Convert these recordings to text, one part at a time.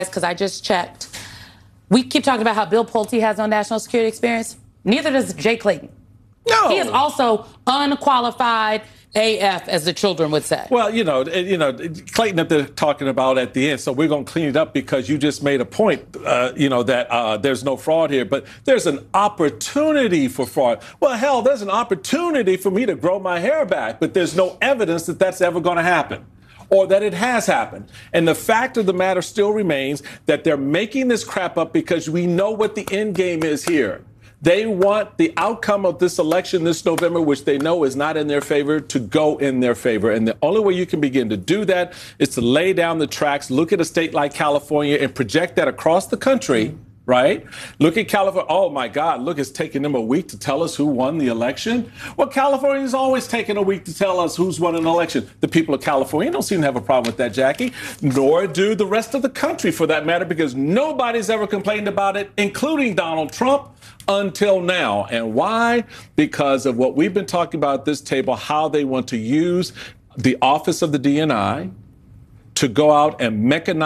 because I just checked. We keep talking about how Bill Pulte has no national security experience. Neither does Jay Clayton. No. He is also unqualified AF, as the children would say. Well, Clayton that they're talking about at the end, so we're going to clean it up because you just made a point, that there's no fraud here, but there's an opportunity for fraud. Well, hell, there's an opportunity for me to grow my hair back, but there's no evidence that that's ever going to happen, or that it has happened. And the fact of the matter still remains that they're making this crap up because we know what the end game is here. They want the outcome of this election this November, which they know is not in their favor, to go in their favor. And the only way you can begin to do that is to lay down the tracks, look at a state like California and project that across the country. Right? Look at California. Oh, my God. Look, it's taking them a week to tell us who won the election. Well, California's always taken a week to tell us who's won an election. The people of California don't seem to have a problem with that, Jackie, nor do the rest of the country, for that matter, because nobody's ever complained about it, including Donald Trump, until now. And why? Because of what we've been talking about at this table, how they want to use the office of the DNI to go out and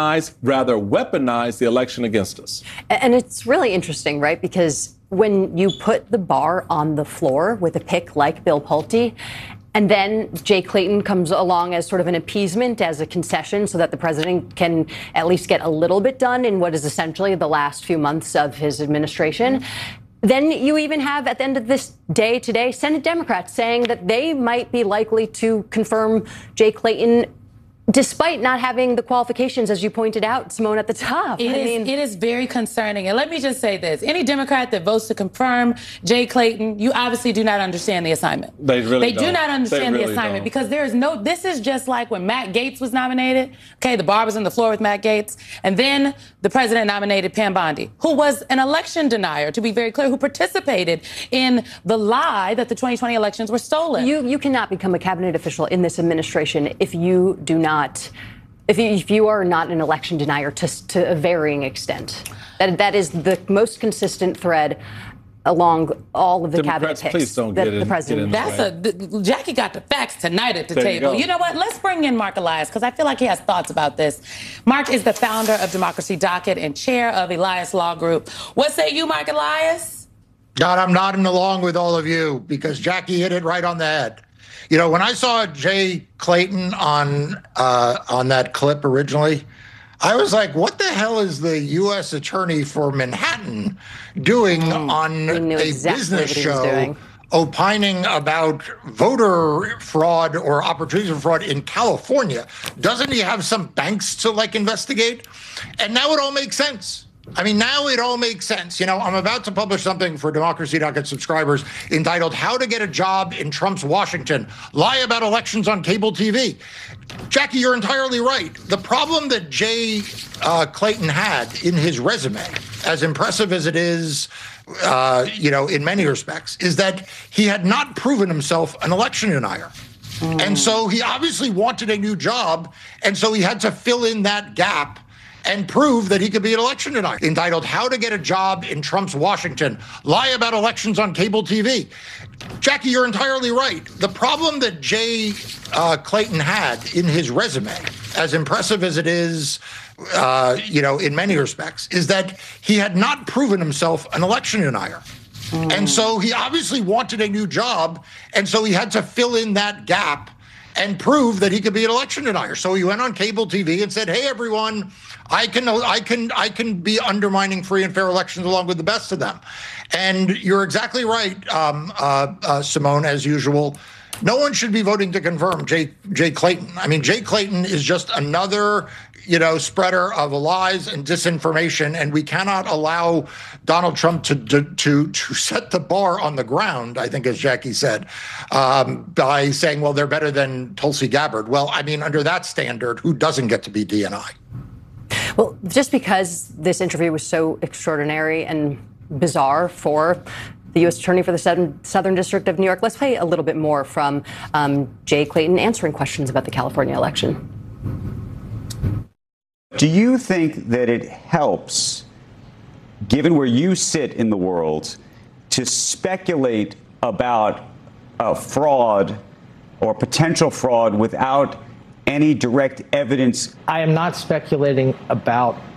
weaponize the election against us. And it's really interesting, right? Because when you put the bar on the floor with a pick like Bill Pulte, and then Jay Clayton comes along as sort of an appeasement, as a concession, so that the president can at least get a little bit done in what is essentially the last few months of his administration. Then you even have, at the end of this day today, Senate Democrats saying that they might be likely to confirm Jay Clayton, despite not having the qualifications, as you pointed out, Simone, at the top. It is very concerning. And let me just say this. Any Democrat that votes to confirm Jay Clayton, you obviously do not understand the assignment. They really do not understand the assignment, because there is no, this is just like when Matt Gaetz was nominated. Okay, the bar was on the floor with Matt Gaetz. And then the president nominated Pam Bondi, who was an election denier, to be very clear, who participated in the lie that the 2020 elections were stolen. You cannot become a cabinet official in this administration if you do not, if you are not an election denier to a varying extent. That is the most consistent thread along all of the Democrats, cabinet picks. Please don't get the president. Jackie got the facts tonight at the table. You know what? Let's bring in Mark Elias, because I feel like he has thoughts about this. Mark is the founder of Democracy Docket and chair of Elias Law Group. What say you, Mark Elias? God, I'm nodding along with all of you, because Jackie hit it right on the head. You know, when I saw Jay Clayton on that clip originally, I was like, what the hell is the U.S. Attorney for Manhattan doing on a business show opining about voter fraud or opportunities for fraud in California? Doesn't he have some banks to, investigate? And now it all makes sense. I mean, now it all makes sense. You know, I'm about to publish something for Democracy Docket subscribers entitled How to Get a Job in Trump's Washington, Lie About Elections on Cable TV. Jackie, you're entirely right. The problem that Jay Clayton had in his resume, as impressive as it is, in many respects, is that he had not proven himself an election denier. And so he obviously wanted a new job, and so he had to fill in that gap and prove that he could be an election denier. Entitled How to Get a Job in Trump's Washington, Lie About Elections on Cable TV. Jackie, you're entirely right. The problem that Jay Clayton had in his resume, as impressive as it is, in many respects, is that he had not proven himself an election denier. And so he obviously wanted a new job, and so he had to fill in that gap and prove that he could be an election denier. So he went on cable TV and said, "Hey, everyone, I can be undermining free and fair elections along with the best of them." And you're exactly right, Simone, as usual. No one should be voting to confirm Jay Clayton. I mean, Jay Clayton is just another, spreader of lies and disinformation, and we cannot allow Donald Trump to set the bar on the ground, I think, as Jackie said, by saying, well, they're better than Tulsi Gabbard. Well, I mean, under that standard, who doesn't get to be DNI? Well, just because this interview was so extraordinary and bizarre for the U.S. Attorney for the Southern District of New York, let's play a little bit more from Jay Clayton answering questions about the California election. Do you think that it helps, given where you sit in the world, to speculate about fraud or potential fraud without any direct evidence? I am not speculating about